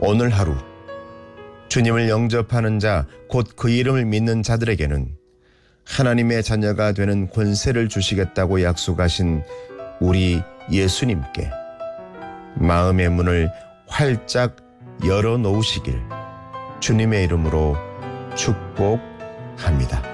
오늘 하루 주님을 영접하는 자, 곧 그 이름을 믿는 자들에게는 하나님의 자녀가 되는 권세를 주시겠다고 약속하신 우리 예수님께 마음의 문을 활짝 열어놓으시길 주님의 이름으로 축복합니다.